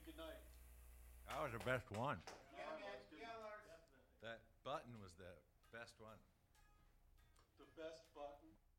you good night. That was the best one. That button was the best one. The best button.